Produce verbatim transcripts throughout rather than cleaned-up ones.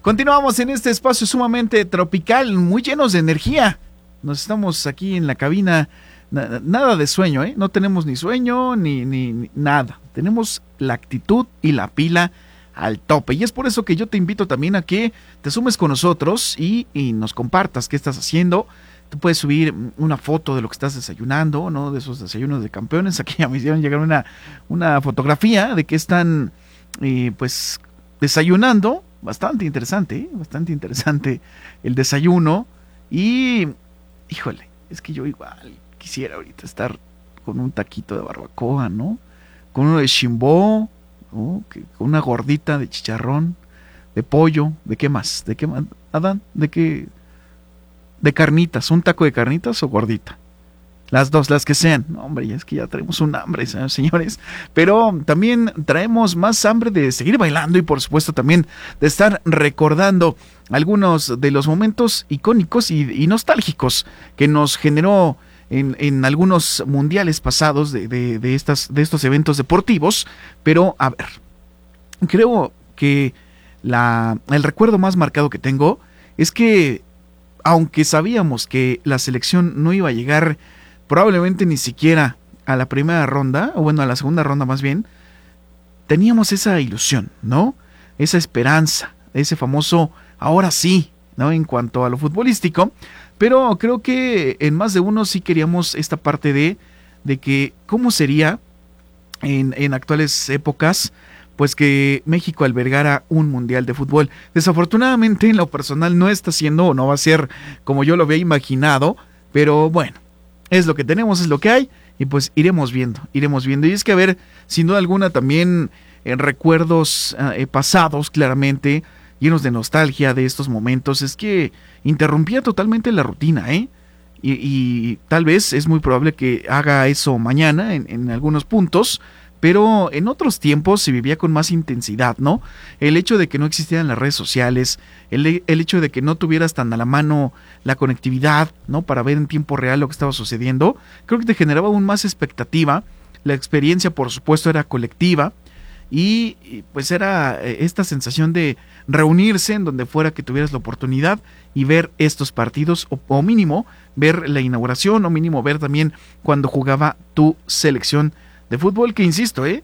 Continuamos en este espacio sumamente tropical, muy llenos de energía. Nos estamos aquí en la cabina, na- nada de sueño, ¿eh? No tenemos ni sueño ni, ni, ni nada. Tenemos la actitud y la pila al tope. Y es por eso que yo te invito también a que te sumes con nosotros y, y nos compartas qué estás haciendo. Tú puedes subir una foto de lo que estás desayunando, ¿no? De esos desayunos de campeones. Aquí ya me hicieron llegar una, una fotografía de que están, eh, pues, desayunando. Bastante interesante, ¿eh? Bastante interesante el desayuno. Y, híjole, es que yo igual quisiera ahorita estar con un taquito de barbacoa, ¿no? Con uno de chimbó, ¿no? Que, con una gordita de chicharrón, de pollo, ¿de qué más? ¿De qué más, Adán? ¿De qué? De carnitas, ¿un taco de carnitas o gordita? Las dos, las que sean. No, hombre, ya es que ya traemos un hambre, señores. Pero también traemos más hambre de seguir bailando y por supuesto también de estar recordando algunos de los momentos icónicos y, y nostálgicos que nos generó en, en algunos mundiales pasados de, de, de, estas, de estos eventos deportivos. Pero, a ver, creo que la, el recuerdo más marcado que tengo es que, aunque sabíamos que la selección no iba a llegar probablemente ni siquiera a la primera ronda, o bueno, a la segunda ronda más bien, teníamos esa ilusión, ¿no? Esa esperanza, ese famoso ahora sí, ¿no? En cuanto a lo futbolístico, pero creo que en más de uno sí queríamos esta parte de, de que cómo sería en, en actuales épocas, pues que México albergara un mundial de fútbol. Desafortunadamente en lo personal no está siendo o no va a ser como yo lo había imaginado, pero bueno, es lo que tenemos, es lo que hay, y pues iremos viendo, iremos viendo. Y es que, a ver, sin duda alguna también en recuerdos eh, pasados, claramente, llenos de nostalgia de estos momentos, es que interrumpía totalmente la rutina, ¿eh? Y, y tal vez es muy probable que haga eso mañana en, en algunos puntos, pero en otros tiempos se vivía con más intensidad, ¿no? El hecho de que no existieran las redes sociales, el, el hecho de que no tuvieras tan a la mano la conectividad, ¿no? Para ver en tiempo real lo que estaba sucediendo, creo que te generaba aún más expectativa. La experiencia, por supuesto, era colectiva y, y pues era esta sensación de reunirse en donde fuera que tuvieras la oportunidad y ver estos partidos, o, o mínimo ver la inauguración, o mínimo ver también cuando jugaba tu selección de fútbol, que insisto, ¿eh?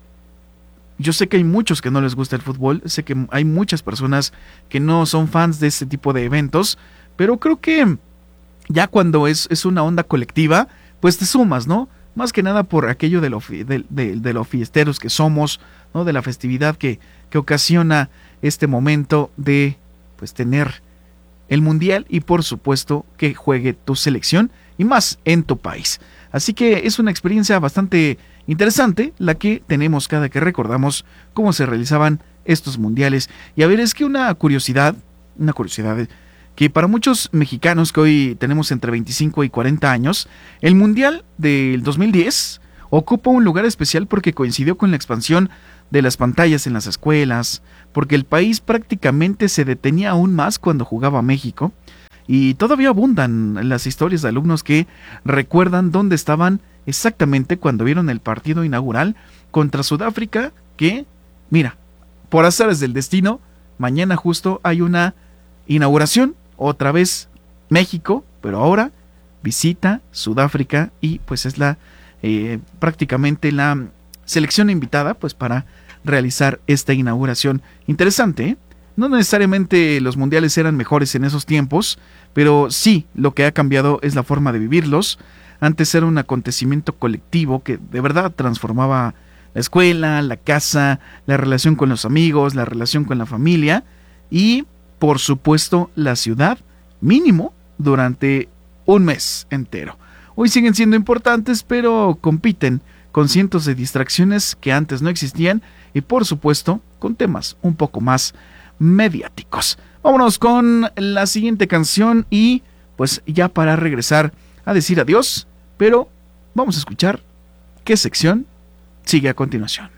Yo sé que hay muchos que no les gusta el fútbol, sé que hay muchas personas que no son fans de este tipo de eventos, pero creo que ya cuando es, es una onda colectiva, pues te sumas, ¿no? Más que nada por aquello de lo, de, de, de lo fiesteros que somos, ¿no? De la festividad que, que ocasiona este momento de, pues, tener el mundial y por supuesto que juegue tu selección y más en tu país. Así que es una experiencia bastante interesante la que tenemos cada que recordamos cómo se realizaban estos mundiales. Y a ver, es que una curiosidad, una curiosidad que para muchos mexicanos que hoy tenemos entre veinticinco y cuarenta años, el mundial del dos mil diez ocupa un lugar especial porque coincidió con la expansión de las pantallas en las escuelas, porque el país prácticamente se detenía aún más cuando jugaba México. Y todavía abundan las historias de alumnos que recuerdan dónde estaban exactamente cuando vieron el partido inaugural contra Sudáfrica, que, mira, por azares del destino, mañana justo hay una inauguración, otra vez México, pero ahora visita Sudáfrica y pues es la eh, prácticamente la selección invitada pues para realizar esta inauguración. Interesante, ¿eh? No necesariamente los mundiales eran mejores en esos tiempos, pero sí, lo que ha cambiado es la forma de vivirlos. Antes era un acontecimiento colectivo que de verdad transformaba la escuela, la casa, la relación con los amigos, la relación con la familia y, por supuesto, la ciudad, mínimo, durante un mes entero. Hoy siguen siendo importantes, pero compiten con cientos de distracciones que antes no existían y, por supuesto, con temas un poco más mediáticos. Vámonos con la siguiente canción y pues ya para regresar a decir adiós, pero vamos a escuchar qué sección sigue a continuación.